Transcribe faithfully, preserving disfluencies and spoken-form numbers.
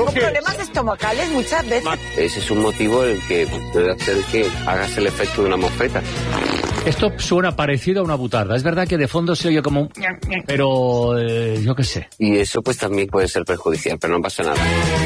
con problemas estomacales muchas veces. Ese es un motivo el que puede hacer que hagas el efecto de una mofeta. Esto suena parecido a una butarda. Es verdad que de fondo se oye como un... Pero eh, yo qué sé. Y eso pues también puede ser perjudicial, pero no pasa nada.